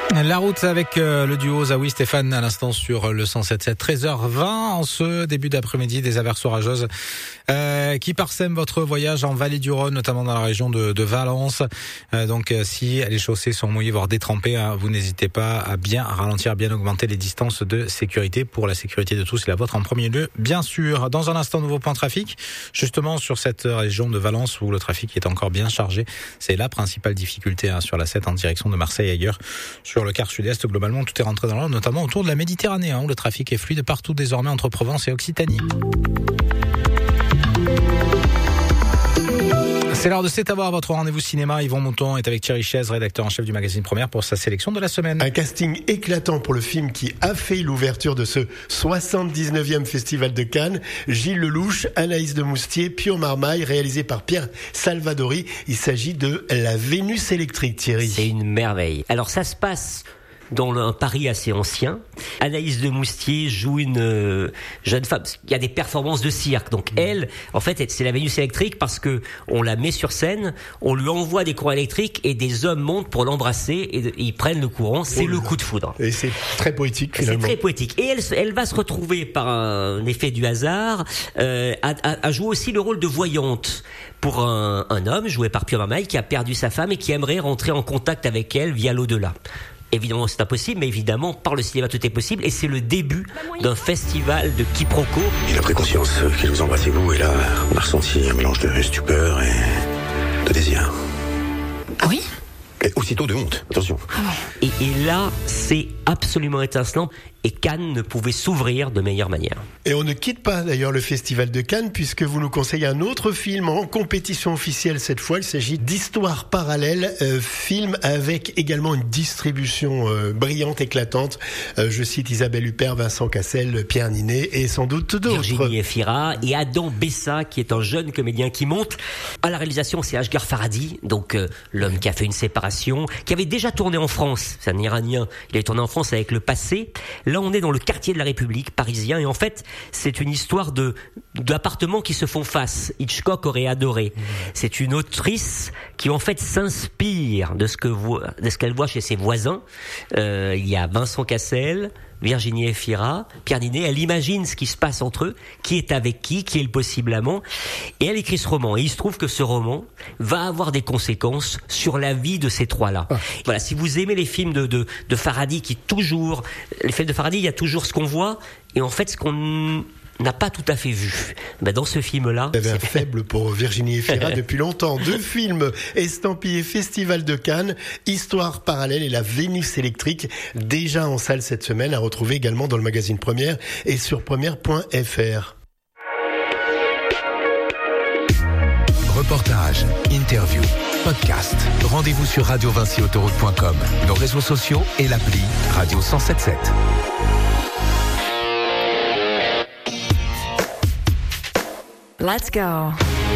La route avec le duo Zawi Stéphane à l'instant sur le 107.7, 13h20 en ce début d'après-midi, des averses orageuses qui parsèment votre voyage en Vallée du Rhône, notamment dans la région de Valence. Donc si les chaussées sont mouillées, voire détrempées, vous n'hésitez pas à bien ralentir, à bien augmenter les distances de sécurité pour la sécurité de tous et la vôtre en premier lieu, bien sûr. Dans un instant, nouveau point trafic, justement sur cette région de Valence où le trafic est encore bien chargé. C'est la principale difficulté sur la 7 en direction de Marseille et ailleurs. Sur le quart sud-est, globalement, tout est rentré dans l'ordre, notamment autour de la Méditerranée, où le trafic est fluide partout désormais entre Provence et Occitanie. C'est l'heure de C'est à voir, votre rendez-vous cinéma. Yvon Mouton est avec Thierry Chaise, rédacteur en chef du magazine Première, pour sa sélection de la semaine. Un casting éclatant pour le film qui a fait l'ouverture de ce 79e Festival de Cannes. Gilles Lelouch, Anaïs de Moustier, Pio Marmaille, réalisé par Pierre Salvadori. Il s'agit de La Vénus électrique, Thierry. C'est une merveille. Alors ça se passe dans un Paris assez ancien. Anaïs de Moustier joue une jeune femme. Il y a des performances de cirque. Donc elle, en fait, c'est la Vénus électrique parce que on la met sur scène, on lui envoie des courants électriques et des hommes montent pour l'embrasser et ils prennent le courant. C'est le coup de foudre. Et c'est très poétique finalement. C'est très poétique. Et elle va se retrouver par un effet du hasard à jouer aussi le rôle de voyante pour un homme joué par Pio Marmaille qui a perdu sa femme et qui aimerait rentrer en contact avec elle via l'au-delà. Évidemment, c'est impossible, mais évidemment, par le cinéma, tout est possible. Et c'est le début d'un festival de quiproquos. Il a pris conscience qu'il vous embrassait vous, et là, on a ressenti un mélange de stupeur et de désir. Ah oui ? Et aussitôt de honte, attention. Et là, c'est absolument étincelant. Et Cannes ne pouvait s'ouvrir de meilleure manière. Et on ne quitte pas d'ailleurs le Festival de Cannes puisque vous nous conseillez un autre film en compétition officielle cette fois. Il s'agit d'Histoire parallèle, film avec également une distribution brillante, éclatante. Je cite Isabelle Huppert, Vincent Cassel, Pierre Ninet et sans doute d'autres. Virginie Efira et Adam Bessa qui est un jeune comédien qui monte. À la réalisation, c'est Asghar Farhadi, donc l'homme qui a fait une séparation, qui avait déjà tourné en France. C'est un Iranien. Il a tourné en France avec Le Passé. Là, on est dans le quartier de la République parisien et en fait, c'est une histoire d'appartements qui se font face. Hitchcock aurait adoré. C'est une autrice qui en fait s'inspire de ce qu'elle voit chez ses voisins. Il y a Vincent Cassel, Virginie Efira, Pierre Ninet. Elle imagine ce qui se passe entre eux, qui est avec qui est le possible amant. Et elle écrit ce roman. Et il se trouve que ce roman va avoir des conséquences sur la vie de ces trois-là. Voilà, si vous aimez les films de Farhadi, les films de Farhadi, il y a toujours ce qu'on voit et en fait ce qu'on n'a pas tout à fait vu. Dans ce film-là... Il y avait un faible pour Virginie Efira depuis longtemps. 2 films estampillés Festival de Cannes, Histoire parallèle et La Vénus électrique, déjà en salle cette semaine, à retrouver également dans le magazine Première et sur première.fr. Reportages, interviews, podcasts. Rendez-vous sur radiovinciautoroute.com, nos réseaux sociaux et l'appli Radio 107.7. Let's go.